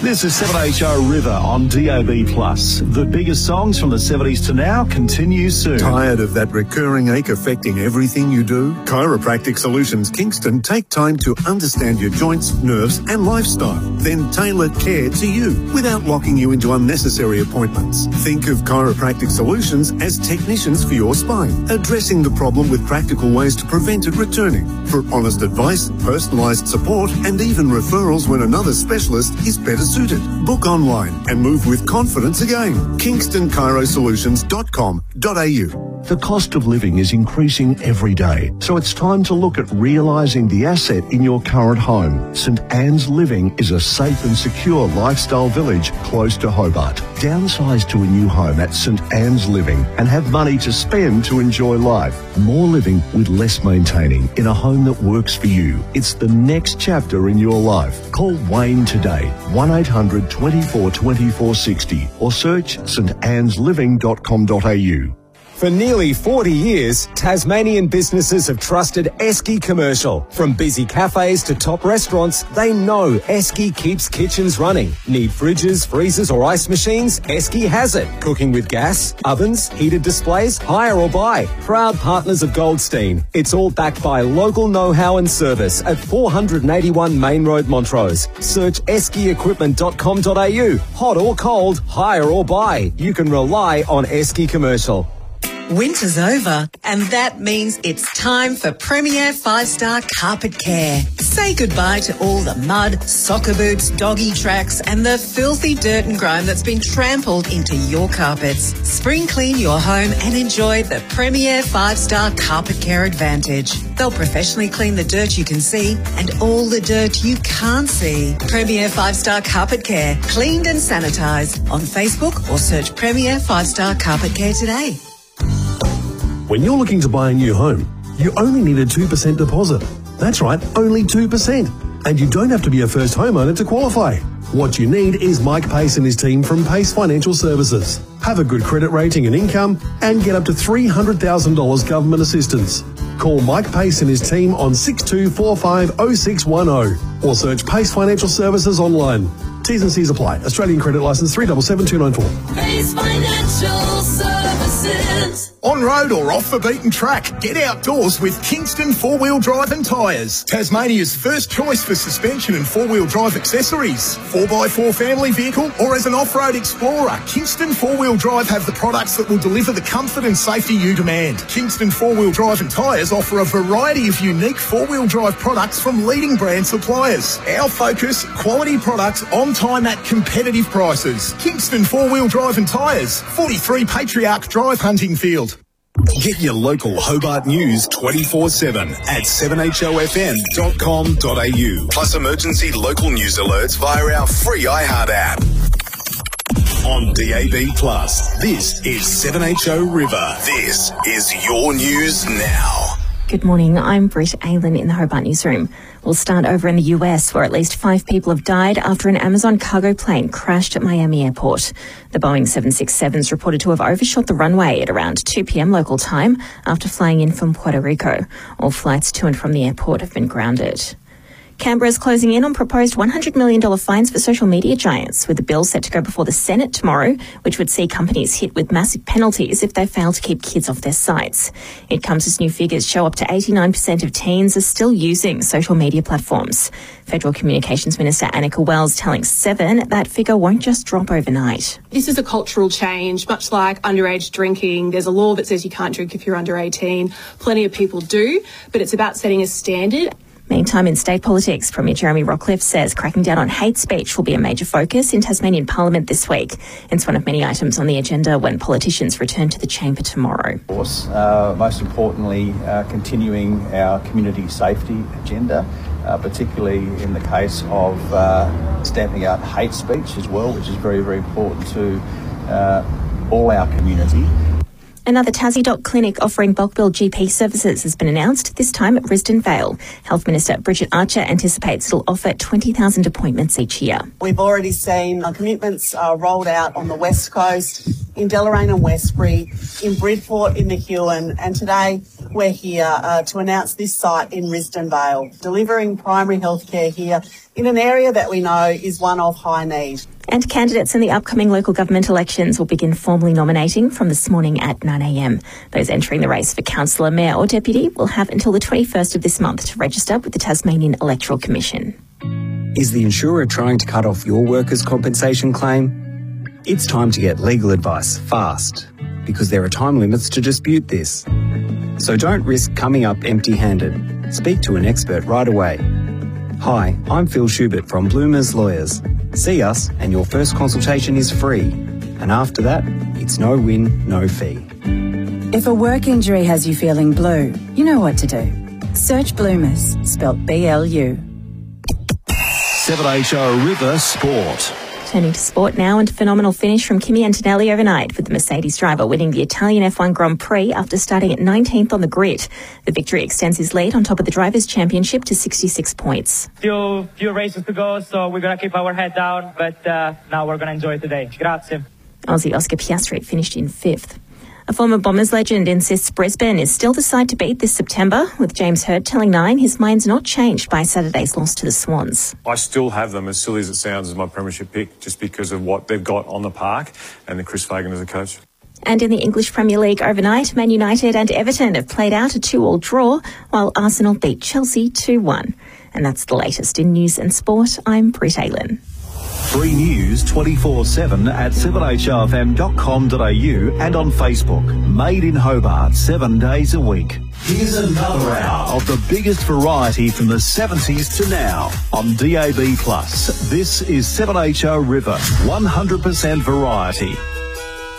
This is 7HO River on DAB+. The biggest songs from the 70s to now continue soon. Tired of that recurring ache affecting everything you do? Chiropractic Solutions Kingston take time to understand your joints, nerves and lifestyle, then tailor care to you without locking you into unnecessary appointments. Think of Chiropractic Solutions as technicians for your spine, addressing the problem with practical ways to prevent it returning. For honest advice, personalised support and even referrals when another specialist is better suited. Book online and move with confidence again. KingstonChiroSolutions.com.au. The cost of living is increasing every day, so it's time to look at realising the asset in your current home. St Anne's Living is a safe and secure lifestyle village close to Hobart. Downsize to a new home at St Anne's Living and have money to spend to enjoy life. More living with less maintaining in a home that works for you. It's the next chapter in your life. Call Wayne today, 1800 24 24 60 or search stannesliving.com.au. For nearly 40 years, Tasmanian businesses have trusted Esky Commercial. From busy cafes to top restaurants, they know Esky keeps kitchens running. Need fridges, freezers or ice machines? Esky has it. Cooking with gas, ovens, heated displays, hire or buy. Proud partners of Goldstein. It's all backed by local know-how and service at 481 Main Road, Montrose. Search eskyequipment.com.au. Hot or cold, hire or buy. You can rely on Esky Commercial. Winter's over, and that means it's time for Premier 5-Star Carpet Care. Say goodbye to all the mud, soccer boots, doggy tracks, and the filthy dirt and grime that's been trampled into your carpets. Spring clean your home and enjoy the Premier 5-Star Carpet Care Advantage. They'll professionally clean the dirt you can see and all the dirt you can't see. Premier 5-Star Carpet Care, cleaned and sanitised. On Facebook or search Premier 5-Star Carpet Care today. When you're looking to buy a new home, you only need a 2% deposit. That's right, only 2%. And you don't have to be a first homeowner to qualify. What you need is Mike Pace and his team from Pace Financial Services. Have a good credit rating and income and get up to $300,000 government assistance. Call Mike Pace and his team on 62450610 or search Pace Financial Services online. T's and C's apply. Australian credit licence 377294. Pace Financial Services. On road or off the beaten track, get outdoors with Kingston 4-Wheel Drive and Tyres. Tasmania's first choice for suspension and 4-wheel drive accessories. 4x4 family vehicle or as an off-road explorer, Kingston 4-Wheel Drive have the products that will deliver the comfort and safety you demand. Kingston 4-Wheel Drive and Tyres offer a variety of unique 4-wheel drive products from leading brand suppliers. Our focus, quality products on time at competitive prices. Kingston 4-Wheel Drive and Tyres, 43 Patriarch Drive, Huntingfield. Get your local Hobart news 24/7 at 7hofm.com.au. Plus emergency local news alerts via our free iHeart app. On DAB+, this is 7HO River. This is your news now. Good morning, I'm Britt Aylan in the Hobart Newsroom. We'll start over in the US, where at least 5 people have died after an Amazon cargo plane crashed at Miami Airport. The Boeing 767 is reported to have overshot the runway at around 2 p.m. local time after flying in from Puerto Rico. All flights to and from the airport have been grounded. Canberra is closing in on proposed $100 million fines for social media giants, with a bill set to go before the Senate tomorrow, which would see companies hit with massive penalties if they fail to keep kids off their sites. It comes as new figures show up to 89% of teens are still using social media platforms. Federal Communications Minister Annika Wells telling Seven that figure won't just drop overnight. This is a cultural change, much like underage drinking. There's a law that says you can't drink if you're under 18. Plenty of people do, but it's about setting a standard. Meantime, in state politics, Premier Jeremy Rockliff says cracking down on hate speech will be a major focus in Tasmanian Parliament this week. It's one of many items on the agenda when politicians return to the chamber tomorrow. Of course, most importantly, continuing our community safety agenda, particularly in the case of stamping out hate speech as well, which is very, very important to all our community. Another Tassie Doc clinic offering bulk bill GP services has been announced, this time at Risdon Vale. Health Minister Bridget Archer anticipates it'll offer 20,000 appointments each year. We've already seen commitments rolled out on the West Coast. in Deloraine and Westbury, in Bridport, in the Huon, and today we're here to announce this site in Risdon Vale, delivering primary health care here in an area that we know is one of high need. And candidates in the upcoming local government elections will begin formally nominating from this morning at 9 a.m. Those entering the race for councillor, mayor or deputy will have until the 21st of this month to register with the Tasmanian Electoral Commission. Is the insurer trying to cut off your workers' compensation claim? It's time to get legal advice fast, because there are time limits to dispute this. So don't risk coming up empty-handed. Speak to an expert right away. Hi, I'm Phil Schubert from Bloomers Lawyers. See us and your first consultation is free. And after that, it's no win, no fee. If a work injury has you feeling blue, you know what to do. Search Bloomers, spelt B-L-U. 7HR River Sport. Turning to sport now, and a phenomenal finish from Kimi Antonelli overnight, with the Mercedes driver winning the Italian F1 Grand Prix after starting at 19th on the grid. The victory extends his lead on top of the Drivers' Championship to 66 points. Few races to go, so we're going to keep our head down, but now we're going to enjoy today. Grazie. Aussie Oscar Piastri finished in 5th. A former Bombers legend insists Brisbane is still the side to beat this September, with James Hird telling Nine his mind's not changed by Saturday's loss to the Swans. I still have them, as silly as it sounds, as my premiership pick, just because of what they've got on the park and the Chris Fagan as a coach. And in the English Premier League overnight, Man United and Everton have played out a 2-2 draw, while Arsenal beat Chelsea 2-1. And that's the latest in news and sport. I'm Britt Aylen. Free news 24/7 at 7hrfm.com.au and on Facebook. Made in Hobart 7 days a week. Here's another hour of the biggest variety from the 70s to now on DAB+. This is 7HR River, 100% variety.